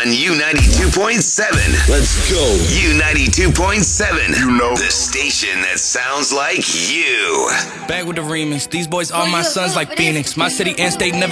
on U92.7. Let's go. U92.7. You know. The station that sounds like you. Back with the remix. These boys are my sons like Phoenix. My city and state never